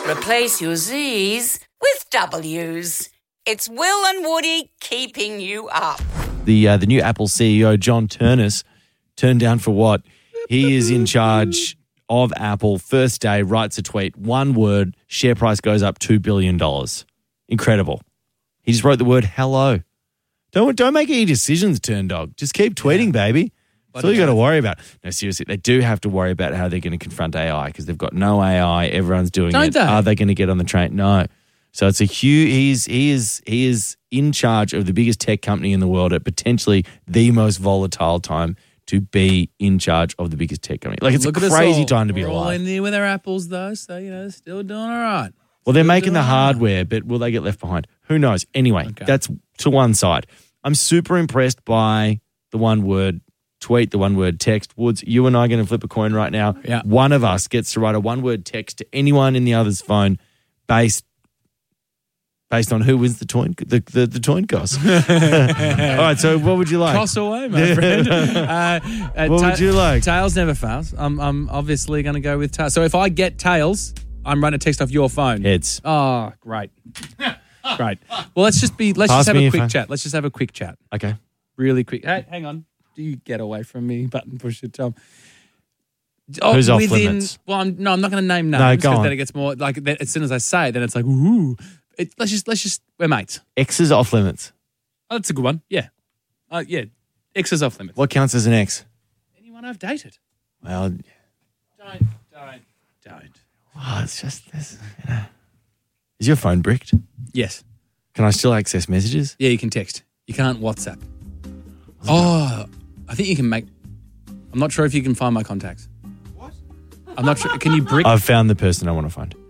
Replace your Z's with W's. It's Will and Woody keeping you up. The new Apple CEO, John Ternus, turned down for what? He is in charge of Apple. First day, writes a tweet. One word, share price goes up $2 billion. Incredible. He just wrote the word hello. Don't make any decisions, Turn Dog. Just keep tweeting, baby. That's all you got to worry about. No, seriously, they do have to worry about how they're going to confront AI because they've got no AI. Everyone's doing it. They? Are they going to get on the train? No. So it's a huge. He is in charge of the biggest tech company in the world at potentially the most volatile time to be in charge of the biggest tech company. Like, it's a crazy time to be alive. We're all in there with our apples, though, so, they're still doing all right. Well, they're making the hardware, but will they get left behind? Who knows? Anyway, That's to one side. I'm super impressed by the one word tweet, the one word text. Woods, you and I are going to flip a coin right now. Yeah. One of us gets to write a one word text to anyone in the other's phone based on who wins the coin toss. All right, so what would you like? Toss away, my friend. What would you like? Tails never fails. I'm obviously going to go with tails. So if I get tails, I'm running a text off your phone. Heads. Oh, great. Great. Well, let's just have a quick chat. Let's just have a quick chat. Okay. Really quick. Hey, hang on. Do you get away from me, button pusher Tom? Who's off limits? Well, I'm not going to name names. No, go on. Then it gets more like as soon as I say it, then it's like, ooh. Let's just we're mates. X is off limits. Oh, that's a good one. Yeah. Yeah. X is off limits. What counts as an X? Anyone I've dated. Well, Don't. Oh, it's just this. Is your phone bricked? Yes. Can I still access messages? Yeah, you can text. You can't WhatsApp. Oh, I think you can make. I'm not sure if you can find my contacts. What? I'm not sure. Can you brick? I've found the person I want to find.